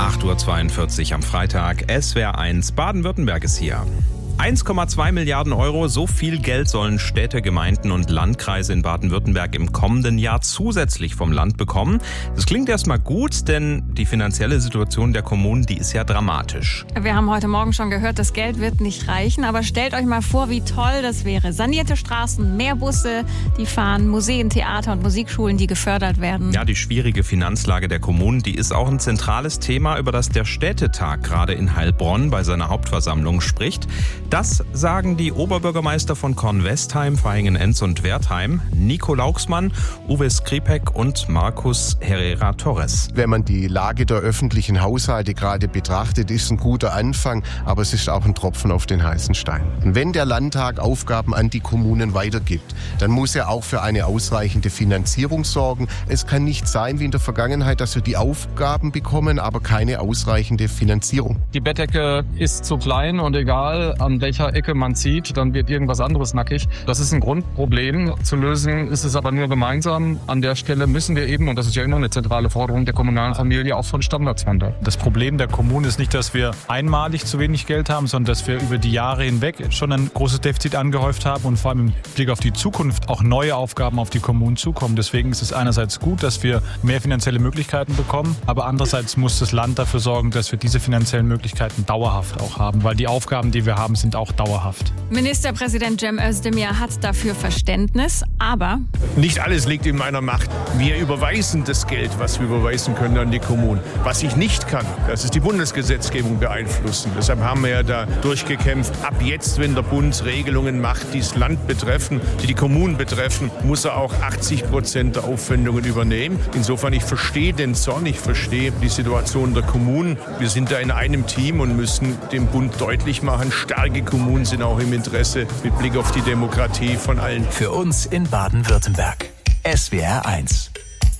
8:42 Uhr am Freitag. SWR 1 Baden-Württemberg ist hier. 1,2 Milliarden Euro, so viel Geld sollen Städte, Gemeinden und Landkreise in Baden-Württemberg im kommenden Jahr zusätzlich vom Land bekommen. Das klingt erstmal gut, denn die finanzielle Situation der Kommunen, die ist ja dramatisch. Wir haben heute Morgen schon gehört, das Geld wird nicht reichen, aber stellt euch mal vor, wie toll das wäre. Sanierte Straßen, mehr Busse, die fahren, Museen, Theater und Musikschulen, die gefördert werden. Ja, die schwierige Finanzlage der Kommunen, die ist auch ein zentrales Thema, über das der Städtetag gerade in Heilbronn bei seiner Hauptversammlung spricht. Das sagen die Oberbürgermeister von Kornwestheim, Vaihingen-Enz und Wertheim, Nico Lauxmann, Uwe Skripek und Markus Herrera-Torres. Wenn man die Lage der öffentlichen Haushalte gerade betrachtet, ist ein guter Anfang, aber es ist auch ein Tropfen auf den heißen Stein. Und wenn der Landtag Aufgaben an die Kommunen weitergibt, dann muss er auch für eine ausreichende Finanzierung sorgen. Es kann nicht sein wie in der Vergangenheit, dass wir die Aufgaben bekommen, aber keine ausreichende Finanzierung. Die Bettdecke ist zu klein und egal an welcher Ecke man zieht, dann wird irgendwas anderes nackig. Das ist ein Grundproblem. Zu lösen ist es aber nur gemeinsam. An der Stelle müssen wir eben, und das ist ja immer eine zentrale Forderung der kommunalen Familie, auch von Standards handeln. Das Problem der Kommunen ist nicht, dass wir einmalig zu wenig Geld haben, sondern dass wir über die Jahre hinweg schon ein großes Defizit angehäuft haben und vor allem im Blick auf die Zukunft auch neue Aufgaben auf die Kommunen zukommen. Deswegen ist es einerseits gut, dass wir mehr finanzielle Möglichkeiten bekommen, aber andererseits muss das Land dafür sorgen, dass wir diese finanziellen Möglichkeiten dauerhaft auch haben, weil die Aufgaben, die wir haben, sind auch dauerhaft. Ministerpräsident Cem Özdemir hat dafür Verständnis, aber nicht alles liegt in meiner Macht. Wir überweisen das Geld, was wir überweisen können an die Kommunen. Was ich nicht kann, das ist die Bundesgesetzgebung beeinflussen. Deshalb haben wir ja da durchgekämpft. Ab jetzt, wenn der Bund Regelungen macht, die das Land betreffen, die die Kommunen betreffen, muss er auch 80% der Aufwendungen übernehmen. Insofern, ich verstehe den Zorn, ich verstehe die Situation der Kommunen. Wir sind da in einem Team und müssen dem Bund deutlich machen, starke Kommunen sind auch im Interesse mit Blick auf die Demokratie von allen. Für uns in Baden-Württemberg. SWR 1.